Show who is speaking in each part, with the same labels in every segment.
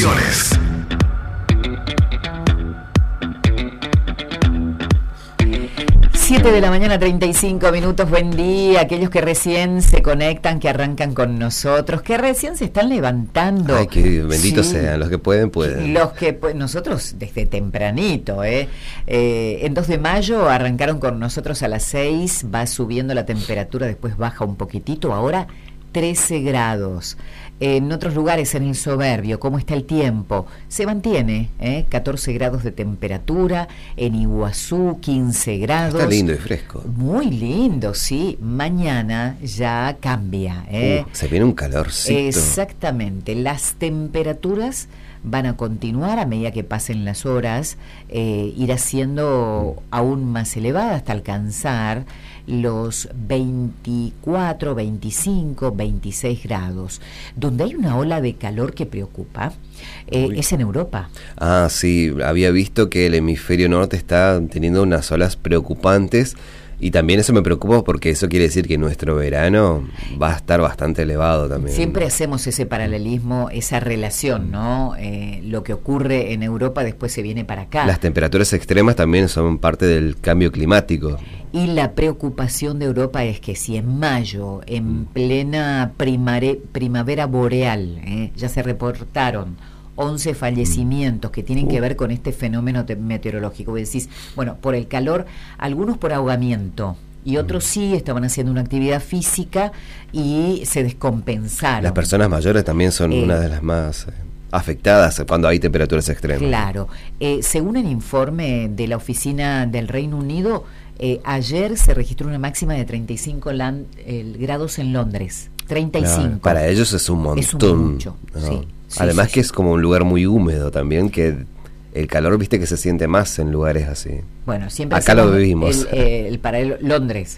Speaker 1: Estaciones.
Speaker 2: Siete de la mañana, 35 minutos. Buen día. Aquellos que recién se conectan, que arrancan con nosotros, que recién se están levantando.
Speaker 3: Ay, que benditos sean. Los que pueden.
Speaker 2: Los que nosotros desde tempranito, en 2 de mayo arrancaron con nosotros a las 6. Va subiendo la temperatura, después baja un poquitito. Ahora 13 grados. En otros lugares, en el Soberbio, ¿cómo está el tiempo? Se mantiene, 14 grados de temperatura. En Iguazú, 15 grados.
Speaker 3: Está lindo y fresco.
Speaker 2: Muy lindo, sí. Mañana ya cambia.
Speaker 3: Se viene un calorcito.
Speaker 2: Exactamente. Las temperaturas van a continuar a medida que pasen las horas, irá siendo aún más elevada hasta alcanzar los 24, 25, 26 grados. Donde hay una ola de calor que preocupa es en Europa.
Speaker 3: Ah, sí, había visto que el hemisferio norte está teniendo unas olas preocupantes. Y también eso me preocupa porque eso quiere decir que nuestro verano va a estar bastante elevado también.
Speaker 2: Siempre hacemos ese paralelismo, esa relación, ¿no? Lo que ocurre en Europa después se viene para acá.
Speaker 3: Las temperaturas extremas también son parte del cambio climático.
Speaker 2: Y la preocupación de Europa es que si en mayo, en plena primavera boreal, ya se reportaron 11 fallecimientos que tienen que ver con este fenómeno meteorológico. Vos decís, bueno, por el calor, algunos por ahogamiento y otros sí estaban haciendo una actividad física y se descompensaron.
Speaker 3: Las personas mayores también son una de las más afectadas cuando hay temperaturas extremas.
Speaker 2: Claro. Según el informe de la Oficina del Reino Unido, ayer se registró una máxima de 35 grados en Londres. 35.
Speaker 3: Claro, para ellos es un montón.
Speaker 2: Es mucho,
Speaker 3: ¿no?
Speaker 2: sí.
Speaker 3: Además
Speaker 2: sí,
Speaker 3: que es como un lugar muy húmedo también, que el calor, viste, que se siente más en lugares así.
Speaker 2: Bueno, siempre
Speaker 3: acá lo vivimos.
Speaker 2: Londres.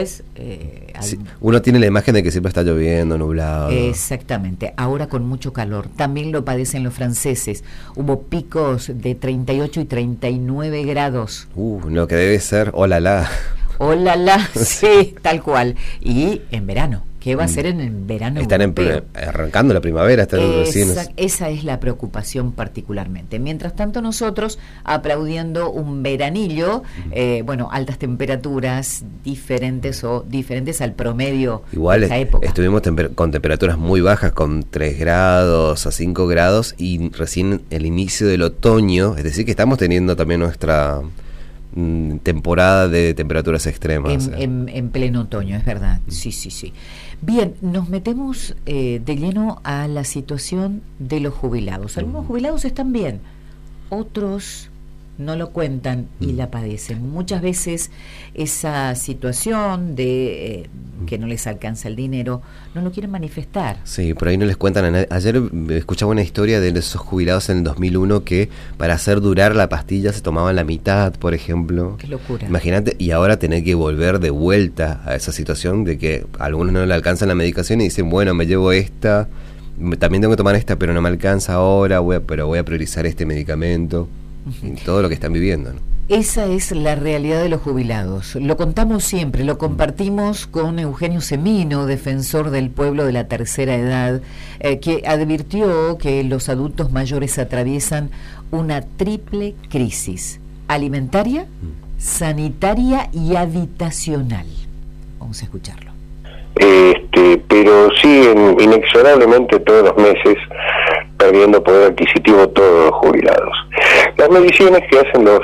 Speaker 3: Sí, uno tiene la imagen de que siempre está lloviendo, nublado.
Speaker 2: Exactamente. Ahora con mucho calor. También lo padecen los franceses. Hubo picos de 38 y 39 grados.
Speaker 3: Lo que debe ser, olala.
Speaker 2: Olala, sí, tal cual. Y en verano. ¿Qué va a ser en el verano?
Speaker 3: Están arrancando la primavera, están recién.
Speaker 2: Esa es la preocupación particularmente. Mientras tanto nosotros aplaudiendo un veranillo, altas temperaturas diferentes al promedio.
Speaker 3: Igual
Speaker 2: de esa época.
Speaker 3: Estuvimos con temperaturas muy bajas, con 3 grados a 5 grados, y recién el inicio del otoño, es decir que estamos teniendo también nuestra temporada de temperaturas extremas.
Speaker 2: En pleno otoño, es verdad. Sí. Bien, nos metemos de lleno a la situación de los jubilados. Algunos jubilados están bien, otros no lo cuentan y la padecen. Muchas veces esa situación de que no les alcanza el dinero, no lo quieren manifestar.
Speaker 3: Sí, por ahí no les cuentan a nadie. Ayer escuchaba una historia de esos jubilados en el 2001 que para hacer durar la pastilla se tomaban la mitad, por ejemplo.
Speaker 2: Qué locura.
Speaker 3: Imagínate, y ahora tener que volver de vuelta a esa situación de que a algunos no le alcanzan la medicación y dicen, bueno, me llevo esta, también tengo que tomar esta, pero no me alcanza ahora, pero voy a priorizar este medicamento. Y todo lo que están viviendo, ¿no?
Speaker 2: Esa es la realidad de los jubilados. Lo contamos siempre, lo compartimos con Eugenio Semino, defensor del pueblo de la tercera edad, que advirtió que los adultos mayores atraviesan una triple crisis: alimentaria, sanitaria y habitacional. Vamos a escucharlo.
Speaker 4: Pero siguen inexorablemente todos los meses perdiendo poder adquisitivo todos los jubilados. Las mediciones que hacen los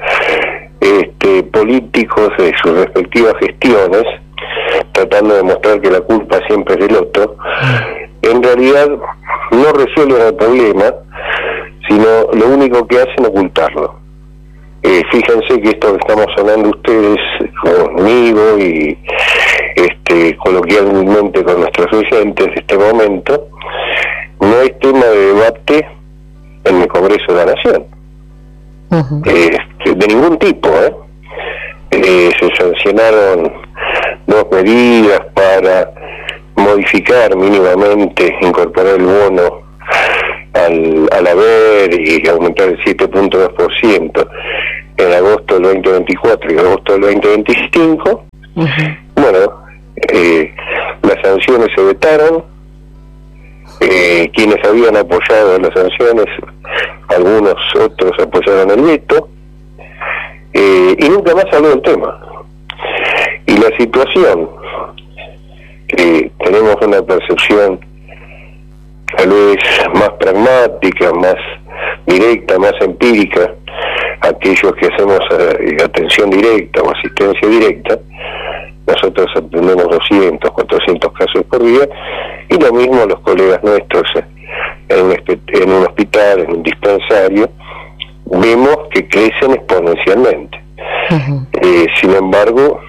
Speaker 4: políticos de sus respectivas gestiones, tratando de mostrar que la culpa siempre es del otro, en realidad no resuelven el problema, sino lo único que hacen es ocultarlo. Fíjense que esto que estamos hablando ustedes conmigo y coloquialmente con nuestros oyentes de este momento, no es tema de debate en el Congreso de la Nación. Uh-huh. De ningún tipo. Se sancionaron 2 medidas para modificar mínimamente, incorporar el bono al haber y aumentar el 7.2% en agosto del 2024 y agosto del 2025. Uh-huh. Bueno, las sanciones se vetaron, quienes habían apoyado las sanciones, algunos otros apoyaron el veto, y nunca más habló del tema. Y la situación, que tenemos una percepción tal vez más pragmática, más directa, más empírica, aquellos que hacemos atención directa o asistencia directa, nosotros atendemos 200, 400 casos por día, y lo mismo los colegas nuestros en un hospital, en un dispensario, vemos que crecen exponencialmente. Sin embargo,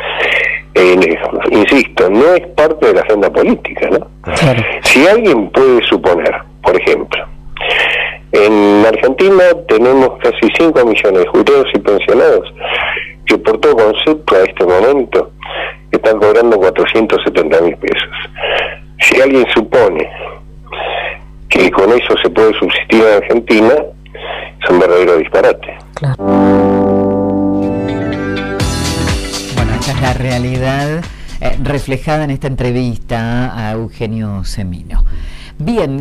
Speaker 4: insisto, no es parte de la agenda política, ¿no? Claro. Si alguien puede suponer, por ejemplo, en Argentina tenemos casi 5 millones de jubilados y pensionados que por todo concepto a este momento están cobrando 470.000 pesos. Si alguien supone que con eso se puede subsistir en Argentina, es un verdadero disparate.
Speaker 2: Claro. Bueno, esta es la realidad reflejada en esta entrevista a Eugenio Semino. Bien,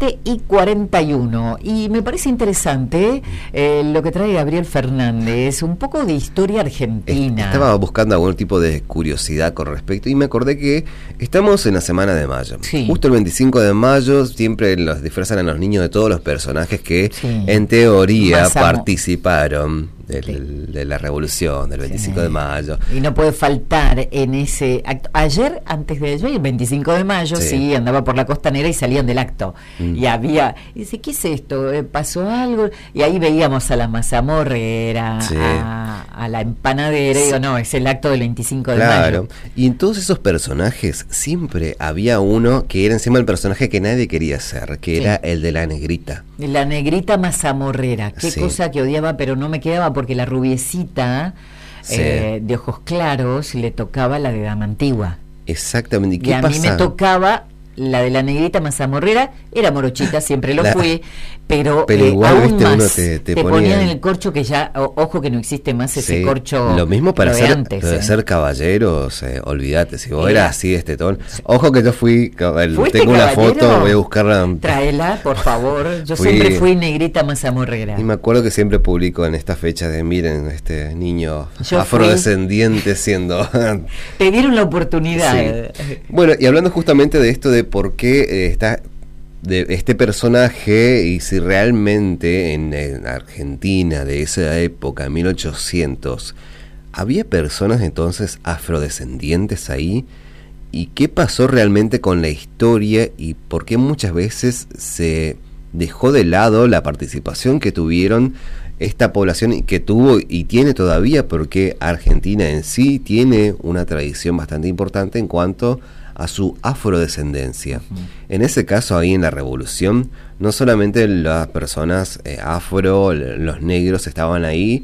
Speaker 2: 7:41, y me parece interesante lo que trae Gabriel Fernández, un poco de historia argentina.
Speaker 3: Estaba buscando algún tipo de curiosidad con respecto y me acordé que estamos en la semana de mayo. Sí. Justo el 25 de mayo siempre los disfrazan a los niños de todos los personajes que en teoría participaron de la revolución del 25 de mayo.
Speaker 2: Y no puede faltar en ese acto. Ayer, antes de ayer, el 25 de mayo, andaba por la costanera y salían del acto. Y había, y dice, ¿qué es esto? ¿Pasó algo? Y ahí veíamos a la mazamorrera, a la empanadera, y digo, no, es el acto del 25 de mayo.
Speaker 3: Claro, y en todos esos personajes siempre había uno que era encima el personaje que nadie quería ser, que era el de la negrita.
Speaker 2: La negrita mazamorrera, qué cosa que odiaba, pero no me quedaba porque la rubiecita de ojos claros le tocaba la de dama antigua.
Speaker 3: Exactamente. ¿Y qué
Speaker 2: a mí me tocaba la de la negrita mazamorrera, era morochita, siempre lo fui, pero
Speaker 3: igual,
Speaker 2: aún
Speaker 3: viste,
Speaker 2: más
Speaker 3: uno te
Speaker 2: ponían en el corcho que ya, ojo que no existe más ese corcho.
Speaker 3: Lo mismo para ser,
Speaker 2: antes,
Speaker 3: ser caballeros, olvídate, si vos eras así de este tono. Ojo que yo fui, tengo una
Speaker 2: caballero?
Speaker 3: foto, voy a buscarla.
Speaker 2: Tráela, por favor. Yo siempre fui negrita mazamorrera.
Speaker 3: Y me acuerdo que siempre publico en esta fecha de, miren, este niño afrodescendiente siendo...
Speaker 2: Te dieron la oportunidad.
Speaker 3: Sí. Bueno, y hablando justamente de esto de por qué está de este personaje y si realmente en Argentina de esa época, 1800, había personas entonces afrodescendientes ahí, y qué pasó realmente con la historia y por qué muchas veces se dejó de lado la participación que tuvieron esta población, que tuvo y tiene todavía, porque Argentina en sí tiene una tradición bastante importante en cuanto a su afrodescendencia. En ese caso, ahí en la revolución, no solamente las personas afro, los negros estaban ahí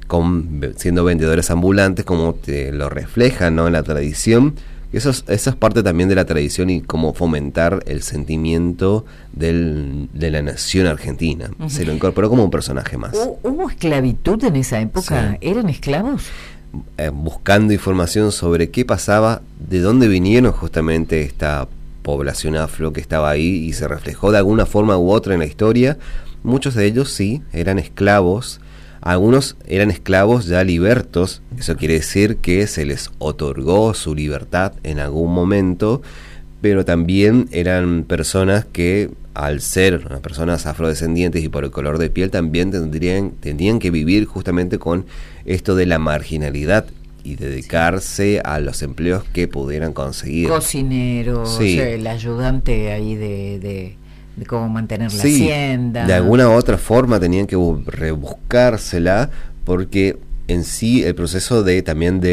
Speaker 3: siendo vendedores ambulantes, como te lo reflejan, ¿no?, en la tradición. Eso es parte también de la tradición y cómo fomentar el sentimiento de la nación argentina. Se lo incorporó como un personaje más.
Speaker 2: ¿Hubo esclavitud en esa época? Sí. ¿Eran esclavos?
Speaker 3: Buscando información sobre qué pasaba, de dónde vinieron justamente esta población afro que estaba ahí y se reflejó de alguna forma u otra en la historia. Muchos de ellos sí, eran esclavos, algunos eran esclavos ya libertos, eso quiere decir que se les otorgó su libertad en algún momento, pero también eran personas que, al ser personas afrodescendientes y por el color de piel, también tendrían que vivir justamente con esto de la marginalidad y dedicarse a los empleos que pudieran conseguir.
Speaker 2: Cocinero, el ayudante ahí de cómo mantener la hacienda.
Speaker 3: De alguna u otra forma tenían que rebuscársela, porque en sí el proceso de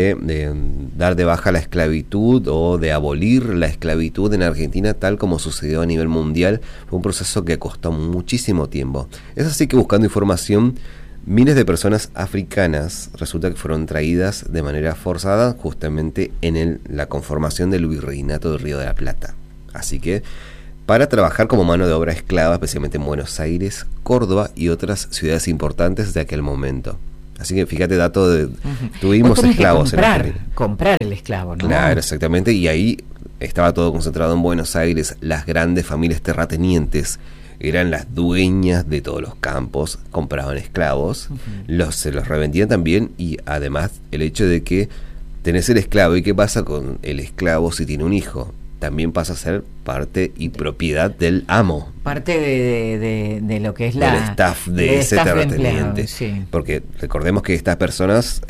Speaker 3: dar de baja la esclavitud o de abolir la esclavitud en Argentina, tal como sucedió a nivel mundial, fue un proceso que costó muchísimo tiempo. Es así que, buscando información, miles de personas africanas resulta que fueron traídas de manera forzada justamente en la conformación del Virreinato del Río de la Plata. Así que para trabajar como mano de obra esclava, especialmente en Buenos Aires, Córdoba y otras ciudades importantes de aquel momento. Así que fíjate, tuvimos esclavos en Argentina.
Speaker 2: Comprar el esclavo, ¿no?
Speaker 3: Claro, exactamente, y ahí estaba todo concentrado en Buenos Aires, las grandes familias terratenientes eran las dueñas de todos los campos, compraban esclavos, se los revendían también, y además el hecho de que tenés el esclavo, ¿y qué pasa con el esclavo si tiene un hijo? También pasa a ser parte y propiedad del amo.
Speaker 2: Parte de lo que es
Speaker 3: del staff de ese terrateniente.
Speaker 2: Sí.
Speaker 3: Porque recordemos que estas personas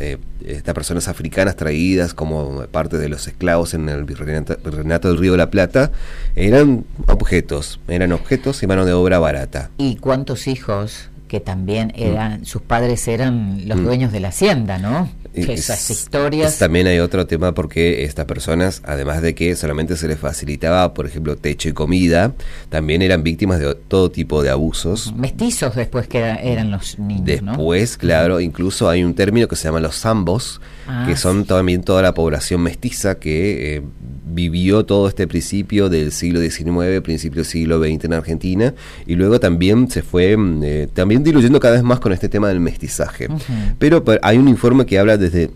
Speaker 3: africanas traídas como parte de los esclavos en el Virreinato del Río de la Plata, eran objetos y mano de obra barata.
Speaker 2: ¿Y cuántos hijos que también sus padres eran los dueños de la hacienda, ¿no? Esas historias.
Speaker 3: También hay otro tema, porque estas personas, además de que solamente se les facilitaba, por ejemplo, techo y comida, también eran víctimas de todo tipo de abusos.
Speaker 2: Mestizos después que eran los niños,
Speaker 3: después, ¿no? Claro, incluso hay un término que se llama los zambos, que son también toda la población mestiza que vivió todo este principio del siglo XIX, principio del siglo XX en Argentina, y luego también se fue también diluyendo cada vez más con este tema del mestizaje. Pero hay un informe que habla desde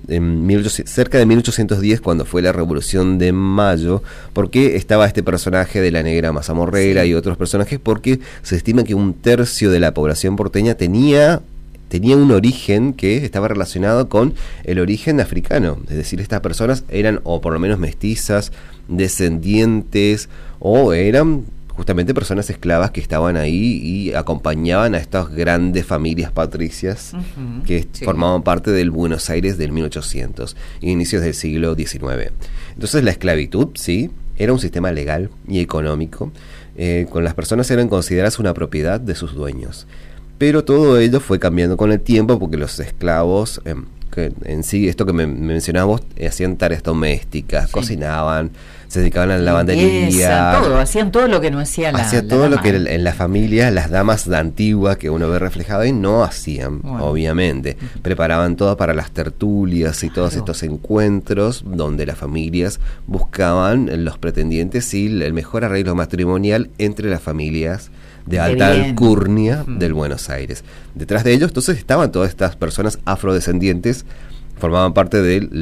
Speaker 3: cerca de 1810, cuando fue la Revolución de Mayo, porque estaba este personaje de la negra mazamorrera y otros personajes, porque se estima que 1/3 de la población porteña tenía un origen que estaba relacionado con el origen africano, es decir, estas personas eran o por lo menos mestizas, descendientes, o eran justamente personas esclavas que estaban ahí y acompañaban a estas grandes familias patricias que formaban parte del Buenos Aires del 1800, inicios del siglo XIX. Entonces la esclavitud, sí, era un sistema legal y económico, con las personas eran consideradas una propiedad de sus dueños. Pero todo ello fue cambiando con el tiempo, porque los esclavos, que en sí, esto que me mencionabas vos, hacían tareas domésticas, cocinaban, se dedicaban a la lavandería,
Speaker 2: hacían todo lo que no hacía la
Speaker 3: todo
Speaker 2: dama.
Speaker 3: Lo que en la familia las damas antiguas que uno ve reflejado ahí no hacían, obviamente. Preparaban todo para las tertulias y todos estos encuentros donde las familias buscaban los pretendientes y el mejor arreglo matrimonial entre las familias de alta alcurnia del Buenos Aires. Detrás de ellos, entonces, estaban todas estas personas afrodescendientes, formaban parte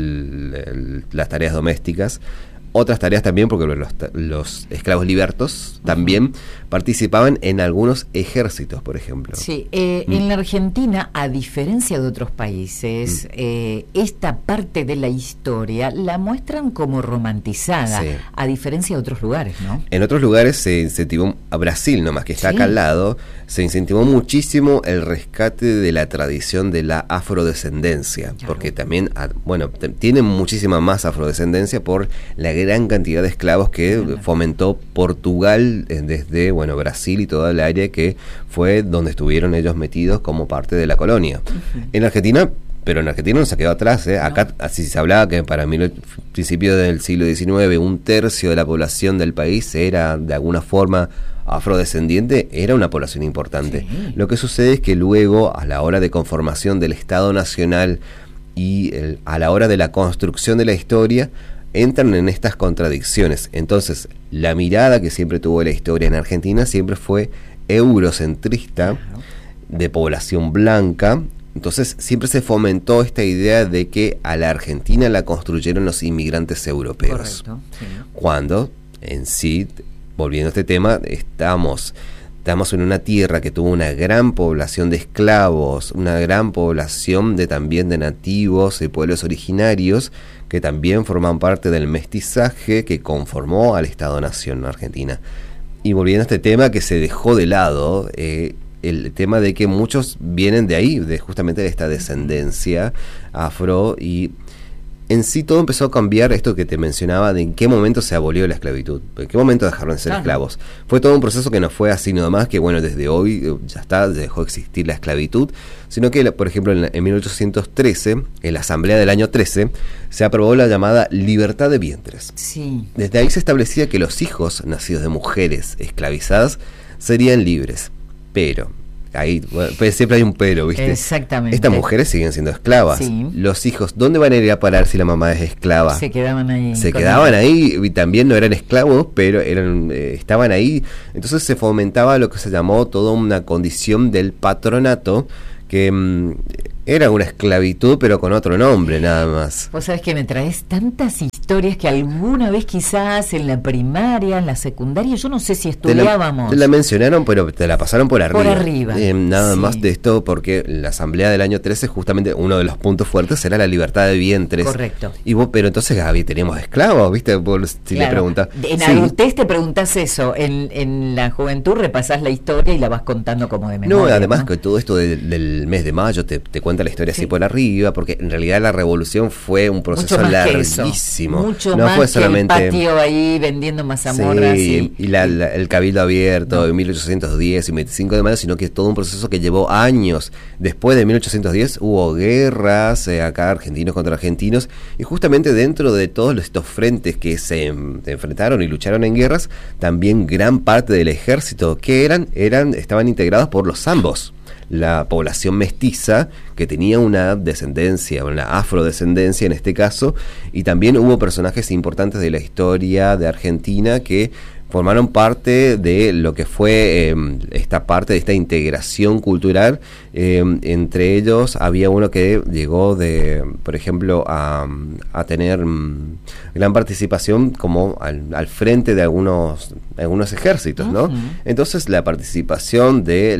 Speaker 3: de las tareas domésticas, otras tareas también, porque los esclavos libertos también participaban en algunos ejércitos, por ejemplo.
Speaker 2: Sí, en la Argentina, a diferencia de otros países, esta parte de la historia la muestran como romantizada, a diferencia de otros lugares, ¿no?
Speaker 3: En otros lugares se incentivó, a Brasil nomás, que está acá al lado, se incentivó muchísimo el rescate de la tradición de la afrodescendencia, porque también, tienen muchísima más afrodescendencia por la gran cantidad de esclavos que fomentó Portugal desde Brasil y toda el área que fue donde estuvieron ellos metidos como parte de la colonia. En Argentina, pero en Argentina no se quedó atrás, Acá así se hablaba que para principios del siglo XIX 1/3 de la población del país era de alguna forma afrodescendiente, era una población importante. Lo que sucede es que luego, a la hora de conformación del Estado Nacional y a la hora de la construcción de la historia, entran en estas contradicciones. Entonces, la mirada que siempre tuvo la historia en Argentina siempre fue eurocentrista, de población blanca. Entonces, siempre se fomentó esta idea de que a la Argentina la construyeron los inmigrantes europeos.
Speaker 2: Correcto,
Speaker 3: cuando, en sí, volviendo a este tema, estamos en una tierra que tuvo una gran población de esclavos, una gran población también de nativos y pueblos originarios, que también forman parte del mestizaje que conformó al Estado-Nación Argentina. Y volviendo a este tema que se dejó de lado, el tema de que muchos vienen de ahí, justamente de esta descendencia afro, y en sí todo empezó a cambiar, esto que te mencionaba, de en qué momento se abolió la esclavitud, en qué momento dejaron de ser esclavos. Fue todo un proceso que no fue así nada más, que desde hoy dejó de existir la esclavitud, sino que, por ejemplo, en 1813, en la Asamblea del año 13, se aprobó la llamada libertad de vientres. Desde ahí se establecía que los hijos nacidos de mujeres esclavizadas serían libres, pero ahí siempre hay un pero, ¿viste?
Speaker 2: Exactamente.
Speaker 3: Estas mujeres siguen siendo esclavas. Los hijos, ¿dónde van a ir a parar si la mamá es esclava?
Speaker 2: Se quedaban ahí.
Speaker 3: Ahí, y también no eran esclavos, pero estaban ahí. Entonces se fomentaba lo que se llamó toda una condición del patronato, que era una esclavitud, pero con otro nombre, nada más.
Speaker 2: Vos sabés que me traes tantas historias historias que alguna vez quizás en la primaria, en la secundaria, yo no sé si estudiábamos.
Speaker 3: Te la mencionaron, pero te la pasaron por arriba.
Speaker 2: Por arriba.
Speaker 3: Nada más de esto, porque la asamblea del año 13, justamente uno de los puntos fuertes era la libertad de vientres.
Speaker 2: Correcto.
Speaker 3: Y vos, pero entonces, Gaby, teníamos esclavos, ¿viste? Si le preguntas.
Speaker 2: En adultez te preguntás eso, en la juventud repasás la historia y la vas contando como de memoria.
Speaker 3: No, además que todo esto del mes de mayo te cuenta la historia así por arriba, porque en realidad la revolución fue un proceso larguísimo.
Speaker 2: Mucho
Speaker 3: no
Speaker 2: más
Speaker 3: fue solamente
Speaker 2: que el patio ahí vendiendo mazamorras.
Speaker 3: Sí, y el cabildo abierto en 1810 y 25 de mayo, sino que es todo un proceso que llevó años. Después de 1810 hubo guerras acá, argentinos contra argentinos, y justamente dentro de todos estos frentes que se enfrentaron y lucharon en guerras, también gran parte del ejército que estaban integrados por los zambos, la población mestiza que tenía una descendencia, una afrodescendencia en este caso, y también hubo personajes importantes de la historia de Argentina que formaron parte de lo que fue esta parte de esta integración cultural. Entre ellos había uno que llegó por ejemplo, a tener gran participación como al frente de algunos ejércitos, ¿no? Uh-huh. Entonces la participación de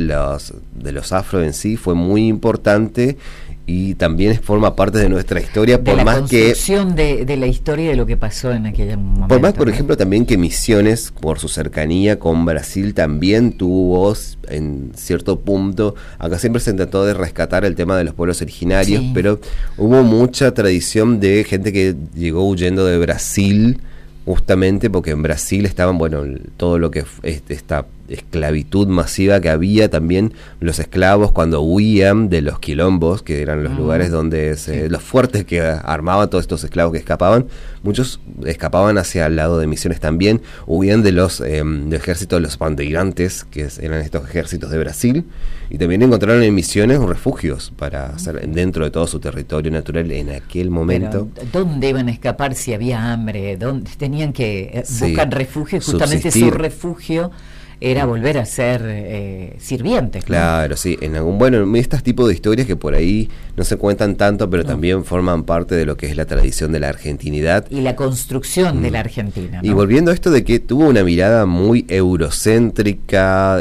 Speaker 3: los afro en sí fue muy importante, y también forma parte de nuestra historia,
Speaker 2: de la construcción de la historia de lo que pasó en aquel momento.
Speaker 3: Por más, por ejemplo, también que Misiones, por su cercanía con Brasil, también tuvo en cierto punto, acá siempre se trató de rescatar el tema de los pueblos originarios, sí, pero hubo mucha tradición de gente que llegó huyendo de Brasil, justamente porque en Brasil estaban, todo lo que esta esclavitud masiva que había, también los esclavos cuando huían de los quilombos, que eran los lugares donde los fuertes que armaban todos estos esclavos que escapaban, muchos escapaban hacia el lado de Misiones también, huían del ejército de los bandeirantes, que eran estos ejércitos de Brasil, y también encontraron en Misiones refugios para hacer dentro de todo su territorio natural en aquel momento.
Speaker 2: Pero, ¿dónde iban a escapar si había hambre? ¿Dónde tenían que buscar refugio? Justamente
Speaker 3: subsistir.
Speaker 2: Su refugio era volver a ser sirvientes, ¿no?
Speaker 3: Claro, sí. En estos tipos de historias que por ahí no se cuentan tanto, pero también forman parte de lo que es la tradición de la argentinidad.
Speaker 2: Y la construcción de la Argentina, ¿no?
Speaker 3: Y volviendo a esto de que tuvo una mirada muy eurocéntrica,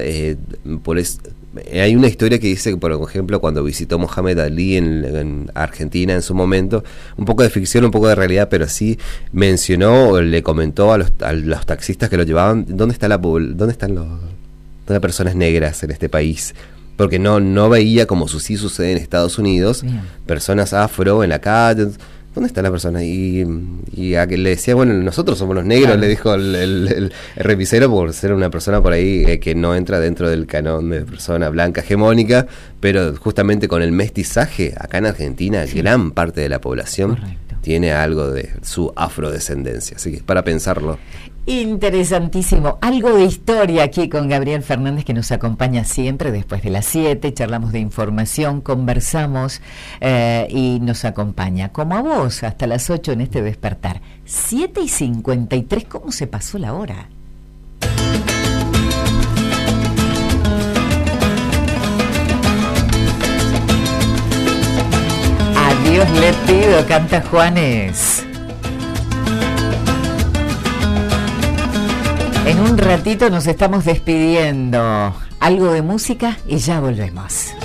Speaker 3: hay una historia que dice que, por ejemplo, cuando visitó Mohamed Ali en Argentina en su momento, un poco de ficción, un poco de realidad, pero sí le comentó a los taxistas que lo llevaban, ¿dónde están las personas negras en este país? Porque no veía, como sí sucede en Estados Unidos, bien, personas afro en la calle. ¿Dónde está la persona? Y a que le decía, nosotros somos los negros, claro, le dijo el revisero, por ser una persona por ahí que no entra dentro del canon de persona blanca hegemónica, pero justamente con el mestizaje, acá en Argentina, sí, gran parte de la población, correcto, tiene algo de su afrodescendencia, así que es para pensarlo.
Speaker 2: Interesantísimo, algo de historia aquí con Gabriel Fernández, que nos acompaña siempre después de las 7, charlamos de información, conversamos y nos acompaña, como a vos, hasta las 8 en este despertar. 7:53, ¿cómo se pasó la hora? A Dios le pido, canta Juanes. En un ratito nos estamos despidiendo. Algo de música y ya volvemos.